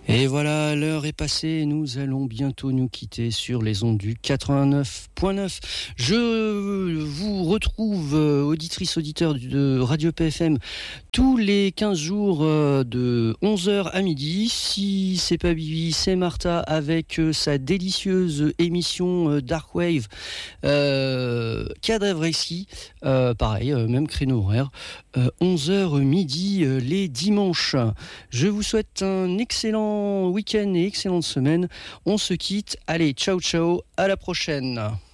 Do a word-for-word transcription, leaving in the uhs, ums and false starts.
Et voilà, l'heure est passée, nous allons bientôt nous quitter sur les ondes du quatre-vingt-neuf point neuf. Je vous retrouve, auditrices, auditeurs de Radio P F M, tous les quinze jours de onze heures à midi. Si c'est pas Bibi, c'est Martha avec sa délicieuse émission Dark Wave, euh, Cadavre ici, euh, pareil, même créneau horaire, euh, onze heures midi euh, les dimanches. Je vous souhaite un excellent week-end et excellente semaine. On se quitte. Allez, ciao ciao, à la prochaine.